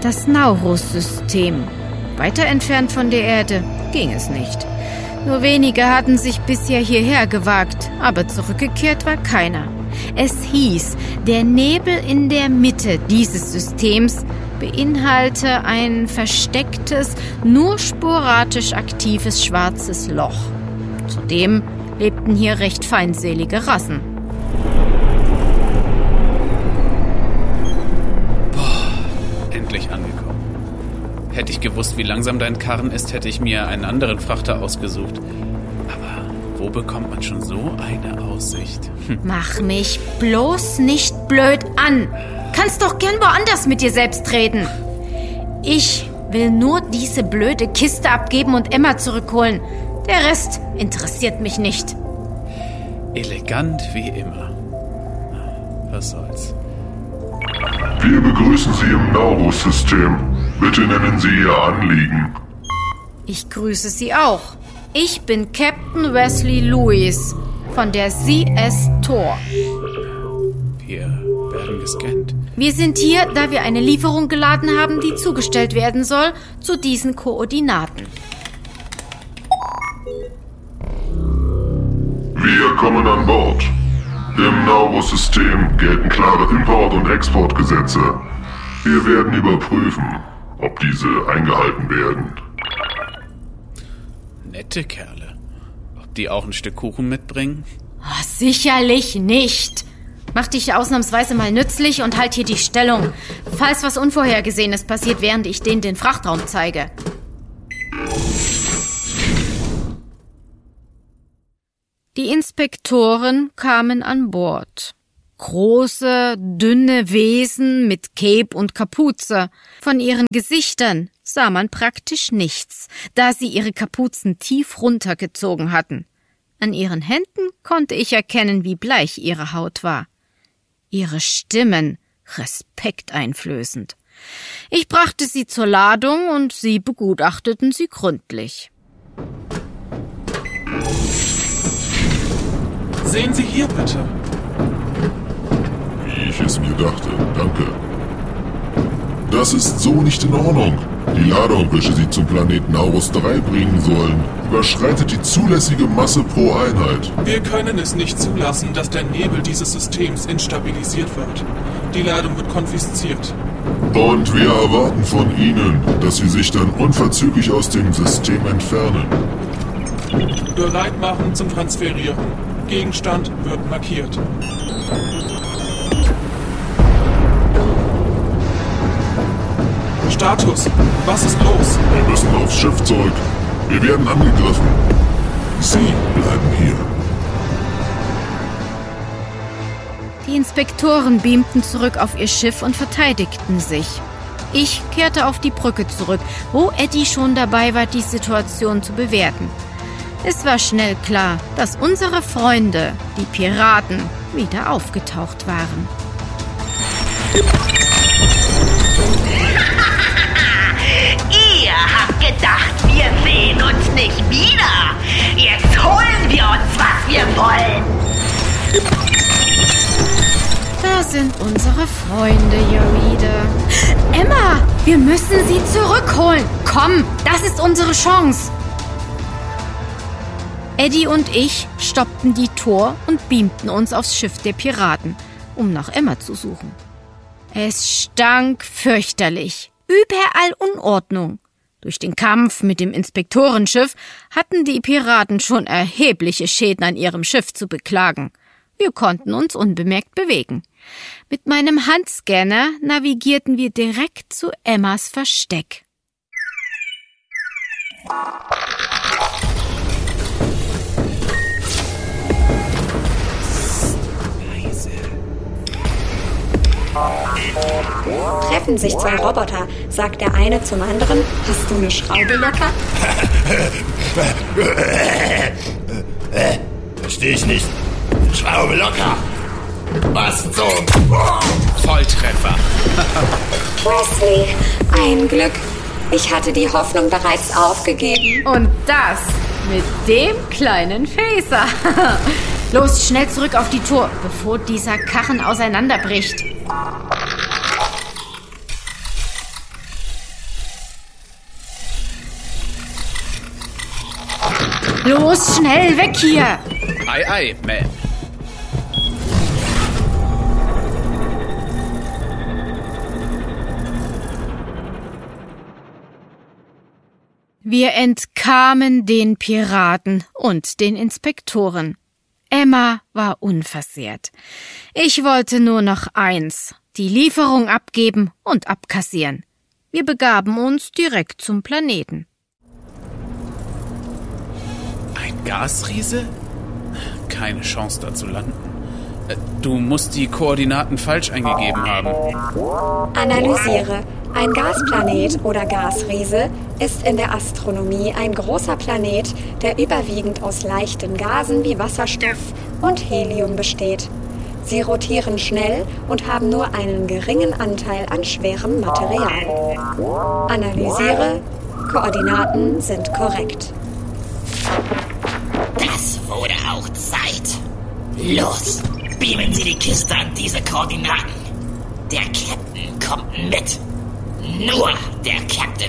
Das Naurus-System. Weiter entfernt von der Erde ging es nicht. Nur wenige hatten sich bisher hierher gewagt, aber zurückgekehrt war keiner. Es hieß, der Nebel in der Mitte dieses Systems beinhalte ein verstecktes, nur sporadisch aktives schwarzes Loch. Zudem lebten hier recht feindselige Rassen. Endlich angekommen. Hätte ich gewusst, wie langsam dein Karren ist, hätte ich mir einen anderen Frachter ausgesucht. Aber wo bekommt man schon so eine Aussicht? Mach mich bloß nicht blöd an. Kannst doch gern woanders mit dir selbst reden. Ich will nur diese blöde Kiste abgeben und Emma zurückholen. Der Rest interessiert mich nicht. Elegant wie immer. Was soll's. Wir begrüßen Sie im Naurus-System. Bitte nennen Sie Ihr Anliegen. Ich grüße Sie auch. Ich bin Captain Wesley Lewis von der CS Thor. Wir werden gescannt. Wir sind hier, da wir eine Lieferung geladen haben, die zugestellt werden soll, zu diesen Koordinaten. Wir kommen an Bord. Im Naurus-System gelten klare Import- und Exportgesetze. Wir werden überprüfen, ob diese eingehalten werden. Nette Kerle. Ob die auch ein Stück Kuchen mitbringen? Oh, sicherlich nicht. Mach dich ausnahmsweise mal nützlich und halt hier die Stellung, falls was Unvorhergesehenes passiert, während ich denen den Frachtraum zeige. Die Inspektoren kamen an Bord. Große, dünne Wesen mit Cape und Kapuze. Von ihren Gesichtern sah man praktisch nichts, da sie ihre Kapuzen tief runtergezogen hatten. An ihren Händen konnte ich erkennen, wie bleich ihre Haut war. Ihre Stimmen respekteinflößend. Ich brachte sie zur Ladung und sie begutachteten sie gründlich. Sehen Sie hier bitte. Wie ich es mir dachte, danke. Das ist so nicht in Ordnung. Die Ladung, welche Sie zum Planeten Naurus 3 bringen sollen, überschreitet die zulässige Masse pro Einheit. Wir können es nicht zulassen, dass der Nebel dieses Systems instabilisiert wird. Die Ladung wird konfisziert. Und wir erwarten von Ihnen, dass Sie sich dann unverzüglich aus dem System entfernen. Bereit machen zum Transferieren. Gegenstand wird markiert. Status, was ist los? Wir müssen aufs Schiff zurück. Wir werden angegriffen. Sie bleiben hier. Die Inspektoren beamten zurück auf ihr Schiff und verteidigten sich. Ich kehrte auf die Brücke zurück, wo Eddie schon dabei war, die Situation zu bewerten. Es war schnell klar, dass unsere Freunde, die Piraten, wieder aufgetaucht waren. Ihr habt gedacht, wir sehen uns nicht wieder. Jetzt holen wir uns, was wir wollen. Da sind unsere Freunde ja wieder. Emma, wir müssen sie zurückholen. Komm, das ist unsere Chance. Eddie und ich stoppten die Thor und beamten uns aufs Schiff der Piraten, um nach Emma zu suchen. Es stank fürchterlich. Überall Unordnung. Durch den Kampf mit dem Inspektorenschiff hatten die Piraten schon erhebliche Schäden an ihrem Schiff zu beklagen. Wir konnten uns unbemerkt bewegen. Mit meinem Handscanner navigierten wir direkt zu Emmas Versteck. Treffen sich zwei Roboter, sagt der eine zum anderen, hast du eine Schraube locker? Versteh ich nicht. Schraube locker. Was zum... Volltreffer. Wesley, ein Glück. Ich hatte die Hoffnung bereits aufgegeben. Und das mit dem kleinen Phaser. Los, schnell zurück auf die Tour, bevor dieser Karren auseinanderbricht. Los, schnell, weg hier! Ei, ei, Ma'am. Wir entkamen den Piraten und den Inspektoren. Emma war unversehrt. Ich wollte nur noch eins, die Lieferung abgeben und abkassieren. Wir begaben uns direkt zum Planeten. Ein Gasriese? Keine Chance, da zu landen. Du musst die Koordinaten falsch eingegeben haben. Analysiere. Ein Gasplanet oder Gasriese ist in der Astronomie ein großer Planet, der überwiegend aus leichten Gasen wie Wasserstoff und Helium besteht. Sie rotieren schnell und haben nur einen geringen Anteil an schwerem Material. Analysiere. Koordinaten sind korrekt. Das wurde auch Zeit. Los, beamen Sie die Kiste an diese Koordinaten. Der Captain kommt mit. Nur der Captain.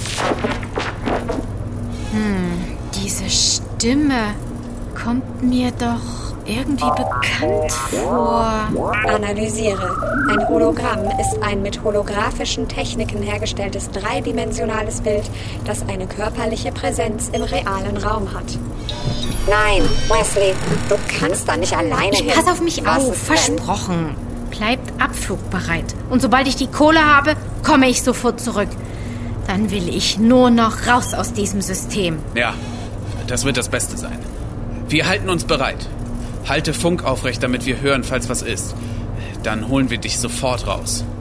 Diese Stimme kommt mir doch irgendwie bekannt vor. Analysiere. Ein Hologramm ist ein mit holographischen Techniken hergestelltes dreidimensionales Bild, das eine körperliche Präsenz im realen Raum hat. Nein, Wesley, du kannst da nicht alleine hin. Ich pass auf mich auf, versprochen. Bleibt abflugbereit. Und sobald ich die Kohle habe, komme ich sofort zurück. Dann will ich nur noch raus aus diesem System. Ja, das wird das Beste sein. Wir halten uns bereit. Halte Funk aufrecht, damit wir hören, falls was ist. Dann holen wir dich sofort raus.